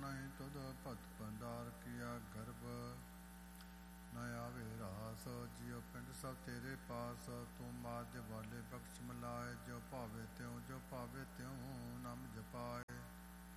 ਨਾਹੀਂ ਤੁਧ ਭਗਤ ਭੰਡਾਰ ਕੀਆ ਗਰਭ। ਨਾ ਆਵੇ ਰਾਸ ਜਿਉ ਪਿੰਡ ਸਭ ਤੇਰੇ ਪਾਸ। ਤੂੰ ਮਾਜ ਵਾਲੇ ਬਖਸ਼ ਮਿਲਾਏ ਜੋ ਭਾਵੇ